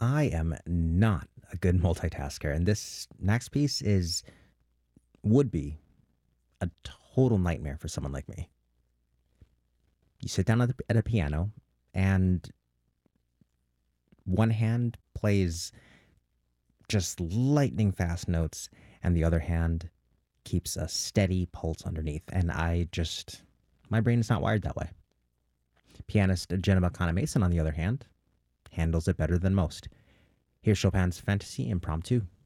I am not a good multitasker, and this next piece would be a total nightmare for someone like me. You sit down at a piano, and one hand plays just lightning fast notes, and the other hand keeps a steady pulse underneath. And my brain is not wired that way. Pianist Jenna Kana Mason, on the other hand, handles it better than most. Here's Chopin's Fantasy Impromptu.